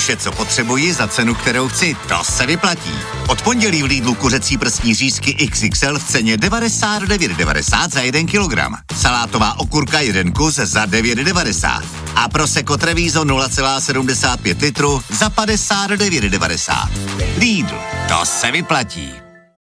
Vše, co potřebuji za cenu, kterou chci, to se vyplatí. Od pondělí v Lidlu kuřecí prsní řízky XXL v ceně 99,90 za 1 kilogram. Salátová okurka 1 kus za 9,90. A Prosecco Treviso 0,75 litru za 59,90. Lidl, to se vyplatí.